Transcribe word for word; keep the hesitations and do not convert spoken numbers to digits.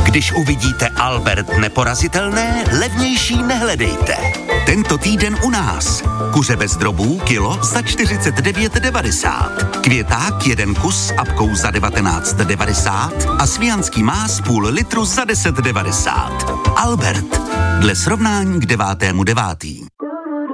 Když uvidíte Albert neporazitelné, levnější nehledejte. Tento týden u nás. Kuře bez drobů kilo za čtyřicet devět devadesát. Květák jeden kus s apkou za devatenáct devadesát a svijanský más půl litru za deset devadesát. Albert. Dle srovnání k devátému devátý.